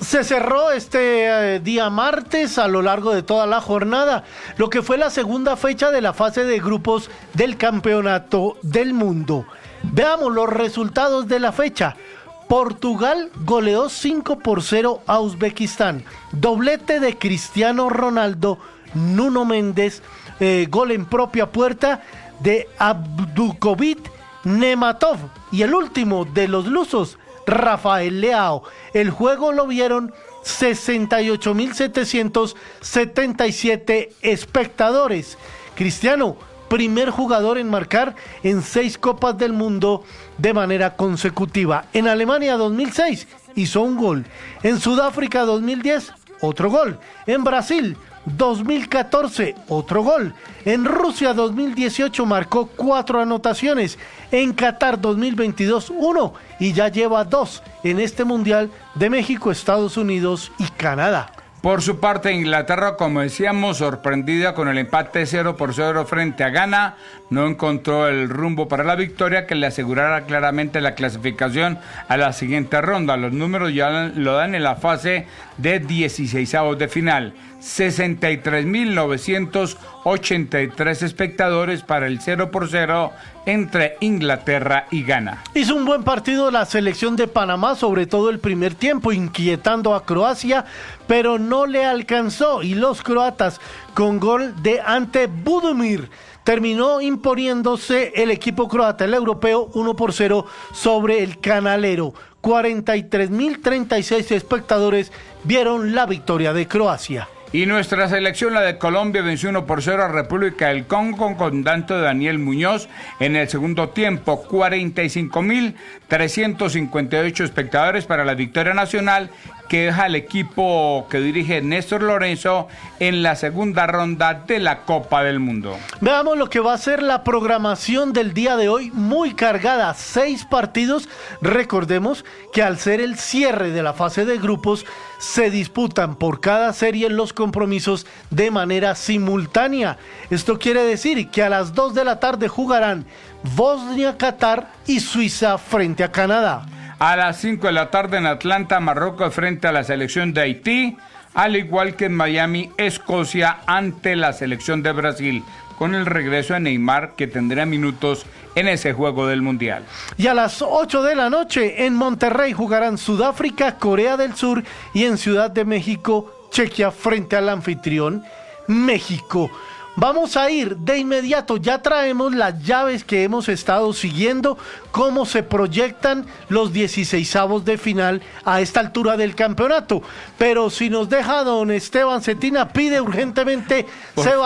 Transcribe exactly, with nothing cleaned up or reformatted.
Se cerró este eh, día martes a lo largo de toda la jornada, lo que fue la segunda fecha de la fase de grupos del Campeonato del Mundo. Veamos los resultados de la fecha. Portugal goleó cinco por cero a Uzbekistán. Doblete de Cristiano Ronaldo, Nuno Méndez, eh, gol en propia puerta de Abdulkovic Nematov. Y el último de los lusos, Rafael Leao. El juego lo vieron sesenta y ocho mil setecientos setenta y siete espectadores. Cristiano, primer jugador en marcar en seis Copas del Mundo de manera consecutiva. En Alemania dos mil seis hizo un gol. En Sudáfrica dos mil diez, otro gol. En Brasil dos mil catorce, otro gol. En Rusia dos mil dieciocho marcó cuatro anotaciones. En Qatar dos mil veintidós, uno. Y ya lleva dos en este Mundial de México, Estados Unidos y Canadá. Por su parte, Inglaterra, como decíamos, sorprendida con el empate cero por cero frente a Ghana, no encontró el rumbo para la victoria que le asegurara claramente la clasificación a la siguiente ronda. Los números ya lo dan en la fase de dieciseisavos de final. sesenta y tres mil novecientos ochenta y tres espectadores para el cero por cero entre Inglaterra y Ghana. Hizo un buen partido la selección de Panamá, sobre todo el primer tiempo, inquietando a Croacia, pero no le alcanzó, y los croatas con gol de Ante Budimir terminó imponiéndose el equipo croata, el europeo, uno por cero sobre el canalero. cuarenta y tres mil treinta y seis espectadores vieron la victoria de Croacia. Y nuestra selección, la de Colombia, venció uno por cero a República del Congo con tanto de Daniel Muñoz en el segundo tiempo. cuarenta y cinco mil trescientos cincuenta y ocho espectadores para la victoria nacional, que deja al equipo que dirige Néstor Lorenzo en la segunda ronda de la Copa del Mundo. Veamos lo que va a ser la programación del día de hoy, muy cargada, seis partidos. Recordemos que al ser el cierre de la fase de grupos, se disputan por cada serie los compromisos de manera simultánea. Esto quiere decir que a las dos de la tarde jugarán Bosnia, Qatar y Suiza frente a Canadá. A las cinco de la tarde en Atlanta, Marruecos frente a la selección de Haití, al igual que en Miami, Escocia ante la selección de Brasil, con el regreso de Neymar, que tendrá minutos en ese juego del Mundial. Y a las ocho de la noche en Monterrey jugarán Sudáfrica, Corea del Sur, y en Ciudad de México, Chequia frente al anfitrión México. Vamos a ir de inmediato, ya traemos las llaves que hemos estado siguiendo, cómo se proyectan los dieciseisavos de final a esta altura del campeonato. Pero si nos deja don Esteban Cetina, pide urgentemente, Seba.